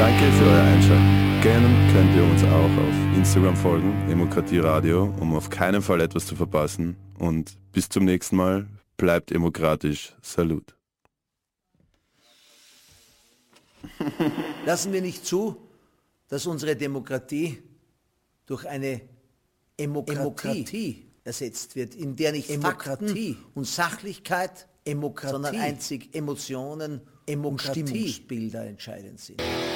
Danke für euer Einschalten. Gerne könnt ihr uns auch auf Instagram folgen, Demokratie Radio, um auf keinen Fall etwas zu verpassen. Und bis zum nächsten Mal, bleibt demokratisch. Salut. Lassen wir nicht zu, dass unsere Demokratie durch eine Demokratie ersetzt wird, in der nicht Fakten und Sachlichkeit, sondern einzig Emotionen und Stimmungsbilder entscheidend sind.